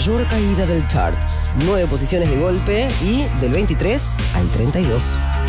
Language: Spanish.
mayor caída del chart. 9 posiciones de golpe y del 23 al 32.